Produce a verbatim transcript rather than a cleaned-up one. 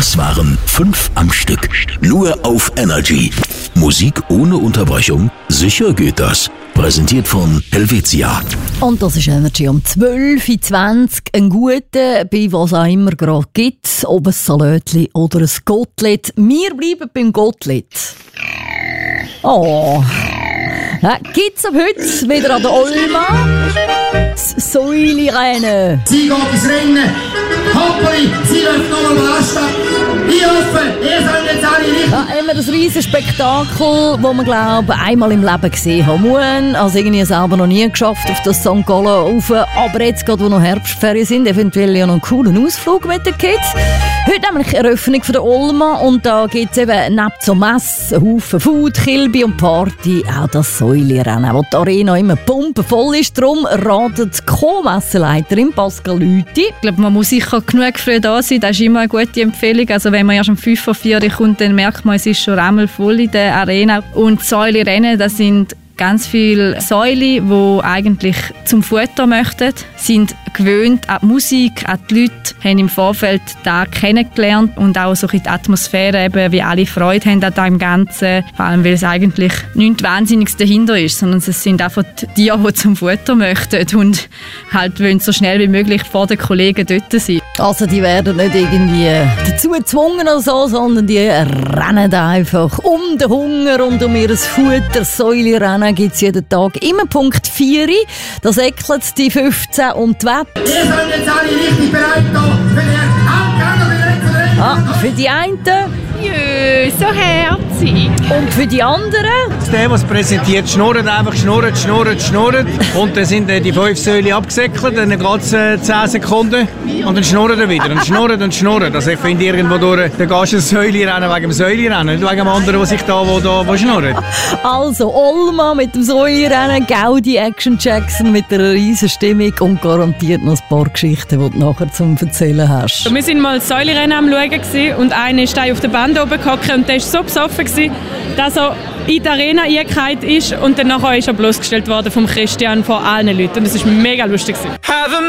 Das waren fünf am Stück. Nur auf Energy. Musik ohne Unterbrechung? Sicher geht das. Präsentiert von Helvetia. Und das ist Energy um zwölf Uhr zwanzig. Ein guter, bei was auch immer gerade gibt. Ob ein Salätli oder ein Gottlet. Wir bleiben beim Gottlet. Oh. Ja, gibt's ab heute wieder an der Olma das Säulirennen. Sie geht ins Rennen. Hoppeli, sie läuft nochmal Last ab. Ich hoffe, ihr sollt jetzt alle richtig. Ja, immer das riesen Spektakel, das man, glaube ich, einmal im Leben gesehen haben muss. Also irgendwie selber noch nie geschafft auf das Sankt Gallen rauf. Aber jetzt, gerade wo noch Herbstferien sind, eventuell ja noch einen coolen Ausflug mit den Kids. Heute nämlich Eröffnung von der Olma und da gibt es eben neben zur Messe einen Haufen Food, Kilby und Party auch das Säulirennen, wo die Arena immer pumpenvoll ist. Darum ratet die Co-Messeleiterin Pascal Lüthi. Ich glaube, man muss sicher genug früh da sein, das ist immer eine gute Empfehlung. Also wenn man erst um fünf vor vier kommt, dann merkt man, es ist schon einmal voll in der Arena. Und die Säulirennen, das sind ganz viele Säule, die eigentlich zum Futter möchten, sind gewöhnt an die Musik, an die Leute, haben im Vorfeld da kennengelernt und auch so die Atmosphäre, eben, wie alle Freude haben an dem Ganzen, vor allem weil es eigentlich nichts Wahnsinniges dahinter ist, sondern es sind einfach die Tiere, die zum Futter möchten und halt wollen so schnell wie möglich vor den Kollegen dort sein. Also die werden nicht irgendwie dazu gezwungen oder so, sondern die rennen einfach um den Hunger und um ihr Futter. Säulirennen gibt es jeden Tag immer Punkt vier. Das eckelt die fünfzehn und die Wette. Ihr sollt jetzt alle richtig bereit gehen für den Hauptgang und den letzten Rennen. Ah, für die einen Jö, so herzig. und für die anderen. Der, der es präsentiert, schnurrt einfach, schnurrt, schnurrt, schnurrt. Und dann sind die fünf Säule abgesäckelt, dann geht es äh, zehn Sekunden und dann schnurrt er wieder. Und schnurrt und schnurrt. Also ich finde irgendwo durch, dann gehst du ein Säulirennen wegen dem Säulirennen, nicht wegen dem anderen, der sich da, wo, da wo schnurrt. Also Olma mit dem Säulirennen, Gaudi, Action Jackson mit einer riesen Stimmung und garantiert noch ein paar Geschichten, die du nachher zum Erzählen hast. Wir waren mal das Säulirennen am Schauen und einer ist auf der Band oben gehockt und der war so besoffen, dass er in die Arena eingefallen ist und dann nachher ist er bloßgestellt worden vom Christian vor allen Leuten. Und das war mega lustig.